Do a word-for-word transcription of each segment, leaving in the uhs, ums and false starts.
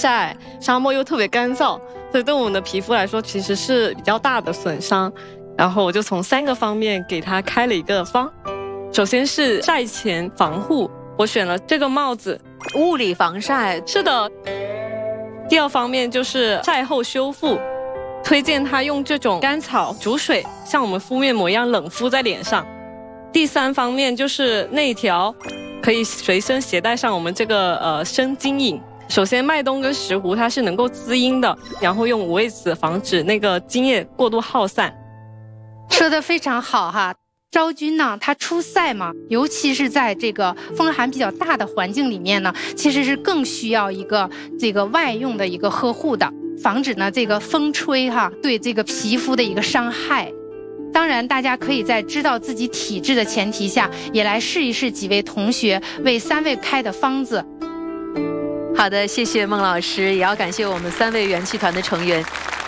晒，沙漠又特别干燥，所以对我们的皮肤来说其实是比较大的损伤。然后我就从三个方面给它开了一个方。首先是晒前防护，我选了这个帽子， 物理防晒。 是的。第二方面就是晒后修复，推荐它用这种甘草煮水，像我们敷面膜一样冷敷在脸上。第三方面就是内调，可以随身携带上我们这个呃生津饮。首先麦冬跟石斛它是能够滋阴的，然后用五味子防止那个津液过度耗散。 说得非常好哈。昭君呢，她出塞嘛，尤其是在这个风寒比较大的环境里面呢，其实是更需要一个这个外用的一个呵护的，防止呢这个风吹哈对这个皮肤的一个伤害。当然，大家可以在知道自己体质的前提下，也来试一试几位同学为三位开的方子。 好的，谢谢孟老师，也要感谢我们三位元气团的成员。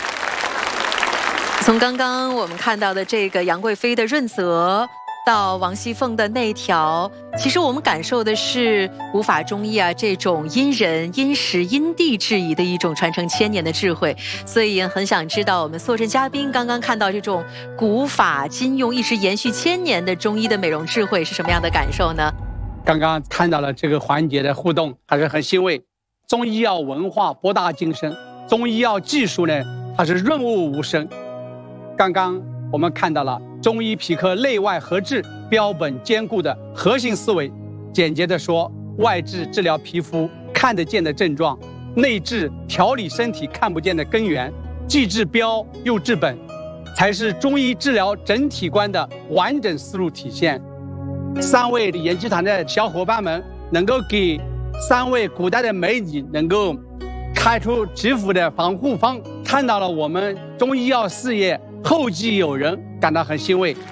从刚刚我们看到的这个杨贵妃的润泽，到王熙凤的内调，其实我们感受的是古法中医啊这种因人因时因地制宜的一种传承千年的智慧。所以也很想知道我们坐镇嘉宾刚刚看到这种古法今用一直延续千年的中医的美容智慧是什么样的感受呢？ 刚刚看到了这个环节的互动，还是很欣慰。中医药文化博大精深，中医药技术呢它是润物无声。刚刚我们看到了中医皮科内外合治、标本兼顾的核心思维。简洁的说，外治治疗皮肤看得见的症状，内治调理身体看不见的根源，既治标又治本，才是中医治疗整体观的完整思路体现。三位研习团的小伙伴们能够给三位古代的美女能够开出皮肤的防护方，看到了我们中医药事业后继有人，感到很欣慰。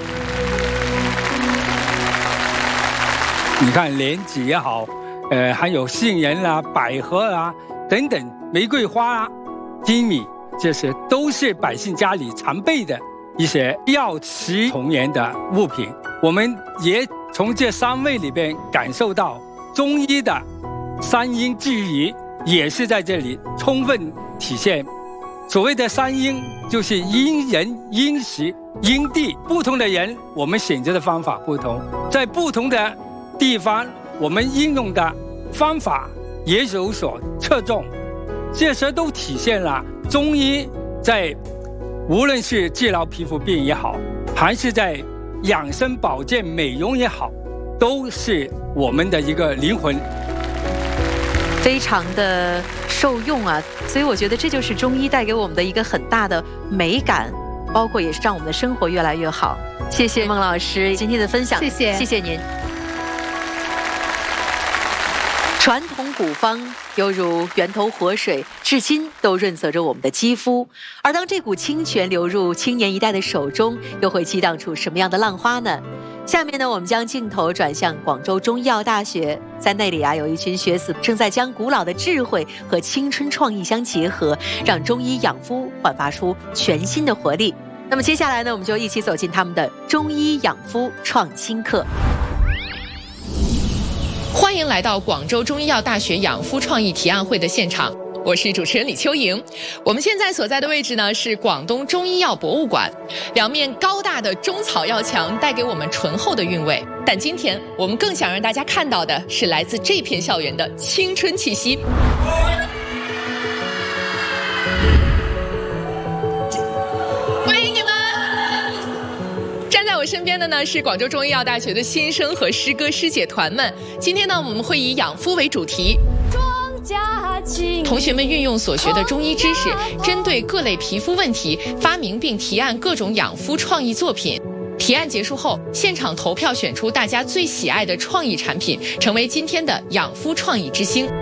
你看莲子也好，呃，还有杏仁啊、百合啊等等，玫瑰花啊、金米，这些都是百姓家里常备的一些药食同源的物品。我们也从这三位里边感受到中医的三因制宜也是在这里充分体现。所谓的三因，就是因人、因时、因地，不同的人，我们选择的方法不同，在不同的地方，我们应用的方法也有所侧重，这些都体现了中医在无论是治疗皮肤病也好，还是在养生保健美容也好，都是我们的一个灵魂。 非常的受用啊，所以我觉得这就是中医带给我们的一个很大的美感，包括也是让我们的生活越来越好。谢谢孟老师今天的分享， 谢谢， 谢谢您。传统古方犹如源头活水，至今都润泽着我们的肌肤。而当这股清泉流入青年一代的手中，又会激荡出什么样的浪花呢？下面呢，我们将镜头转向广州中医药大学，在那里啊，有一群学子正在将古老的智慧和青春创意相结合，让中医养肤焕发出全新的活力。那么接下来呢，我们就一起走进他们的中医养肤创新课。 欢迎来到广州中医药大学养肤创意提案会的现场。我是主持人李秋莹，我们现在所在的位置呢是广东中医药博物馆，两面高大的中草药墙带给我们醇厚的韵味。但今天我们更想让大家看到的是来自这片校园的青春气息。欢迎你们！站在我身边的呢是广州中医药大学的新生和师哥师姐团们。今天呢我们会以养肤为主题。同学们运用所学的中医知识，针对各类皮肤问题发明并提案各种养肤创意作品。提案结束后，现场投票选出大家最喜爱的创意产品，成为今天的养肤创意之星。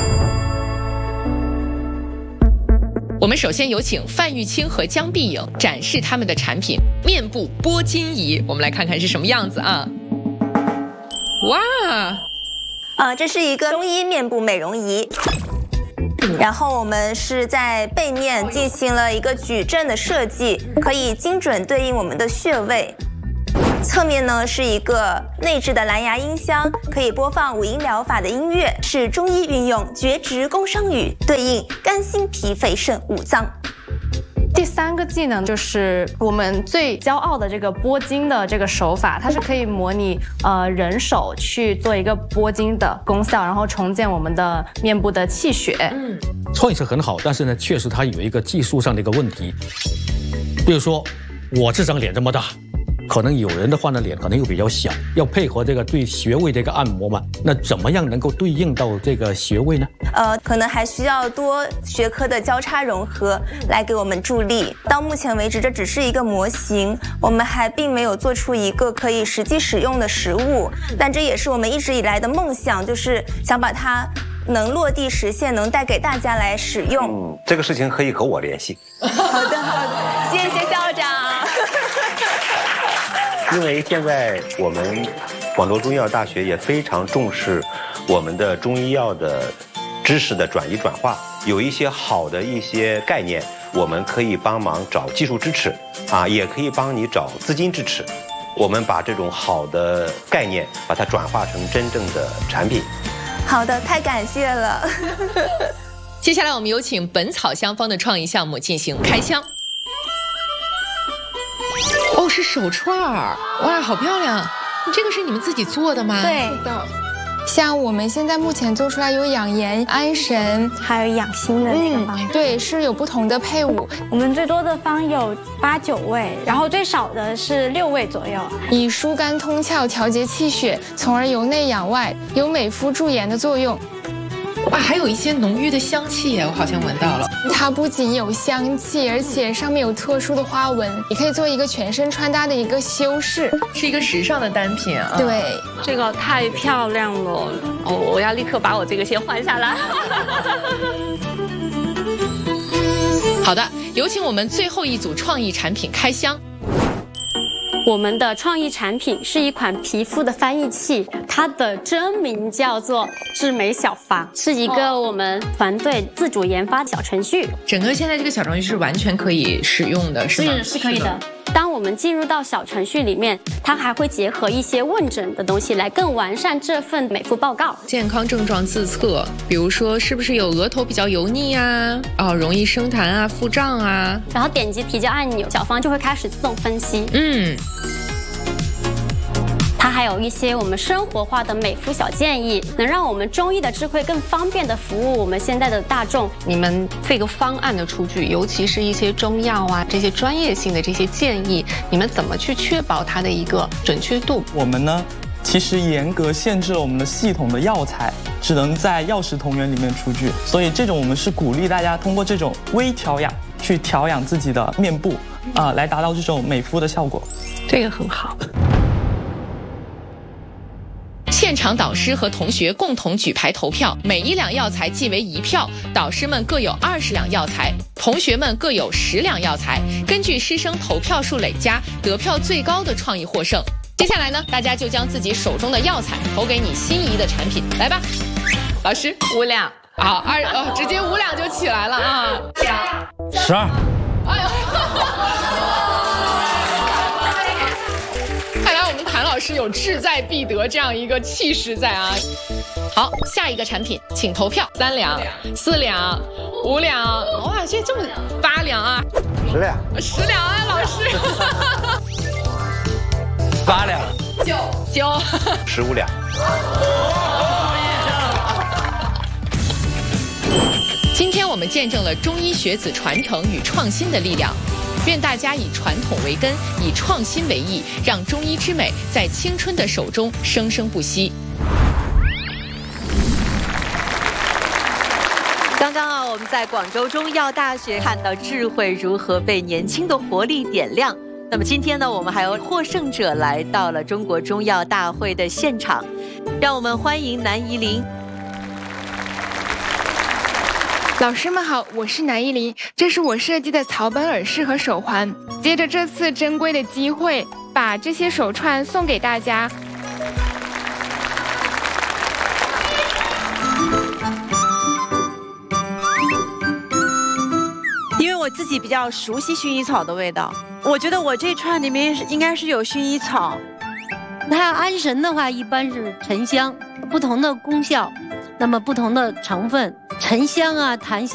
我们首先有请范玉清和江碧颖展示他们的产品——面部拨筋仪。我们来看看是什么样子啊！哇！ 呃，这是一个中医面部美容仪，然后我们是在背面进行了一个矩阵的设计，可以精准对应我们的穴位。 侧面呢是一个内置的蓝牙音箱，可以播放五音疗法的音乐，是中医运用厥直宫商羽，对应肝心脾肺肾五脏。 第三个技能就是我们最骄傲的这个拨筋的这个手法，它是可以模拟呃人手去做一个拨筋的功效，然后重建我们的面部的气血。 嗯，创意是很好，但是呢，确实它有一个技术上的一个问题，比如说我这张脸这么大。可能有人的话呢，脸可能又比较小，要配合这个对穴位的一个按摩嘛，那怎么样能够对应到这个穴位呢？ 呃，可能还需要多学科的交叉融合来给我们助力。到目前为止，这只是一个模型，我们还并没有做出一个可以实际使用的实物，但这也是我们一直以来的梦想，就是想把它能落地实现，能带给大家来使用。 嗯，这个事情可以和我联系。 好的，好的，谢谢校长。 因为现在我们广州中医药大学也非常重视我们的中医药的知识的转移转化，有一些好的一些概念，我们可以帮忙找技术支持，啊，也可以帮你找资金支持。我们把这种好的概念，把它转化成真正的产品。 好的，太感谢了。 接下来我们有请本草香方的创意项目进行开箱。哦，是手串儿，哇，好漂亮！这个是你们自己做的吗？ 对的。像我们现在目前做出来有养颜、安神， 还有养心的这个方法。 嗯，对，是有不同的配伍。 我们最多的方有八九味，然后最少的是六味左右， 以疏肝通窍、调节气血，从而由内养外，有美肤驻颜的作用。 哇，还有一些浓郁的香气耶，我好像闻到了。 它不仅有香气，而且上面有特殊的花纹，也可以做一个全身穿搭的一个修饰， 是一个时尚的单品啊。 对， 这个太漂亮了，哦，我要立刻把我这个先换下来。 好的，有请我们最后一组创意产品开箱。 我们的创意产品是一款皮肤的翻译器，它的真名叫做智美小方，是一个我们团队自主研发的小程序。 整个现在这个小程序是完全可以使用的，是吗？ 是是可以的。当我们进入到小程序里面，它还会结合一些问诊的东西来更完善这份美肤报告。 健康症状自测，比如说是不是有额头比较油腻啊，哦，容易生痰啊、腹胀啊， 然后点击提交按钮，小方就会开始自动分析。 嗯。 它还有一些我们生活化的美肤小建议，能让我们中医的智慧更方便的服务我们现在的大众。 你们这个方案的出具，尤其是一些中药啊这些专业性的这些建议，你们怎么去确保它的一个准确度？ 我们呢，其实严格限制了我们的系统的药材，只能在药食同源里面出具。所以这种我们是鼓励大家通过这种微调养去调养自己的面部，啊、呃，来达到这种美肤的效果。 这个很好。 现场导师和同学共同举牌投票，每一两药材计为一票，导师们各有二十两药材，同学们各有十两药材。根据师生投票数累加，得票最高的创意获胜。接下来呢，大家就将自己手中的药材投给你心仪的产品，来吧。老师， 五两， 好，二哦，直接五两就起来了啊。 十二。哎呦。 看来我们谭老师有志在必得这样一个气势在啊！好，下一个产品，请投票，三两、四两、五两，哇，这这么八两啊！ 十两， 十两啊，老师！ 八两， 九九， 十五两。 今天我们见证了中医学子传承与创新的力量。愿大家以传统为根，以创新为意，让中医之美在青春的手中生生不息。 刚刚啊，我们在广州中医药大学看到智慧如何被年轻的活力点亮。那么今天呢，我们还有获胜者来到了中国中药大会的现场，让我们欢迎南怡琳。 老师们好，我是南怡琳，这是我设计的草本耳饰和手环。借着这次珍贵的机会，把这些手串送给大家。 因为我自己比较熟悉薰衣草的味道， 我觉得我这串里面应该是有薰衣草。 它安神的话，一般是沉香，不同的功效，那么不同的成分，沉香啊、檀香。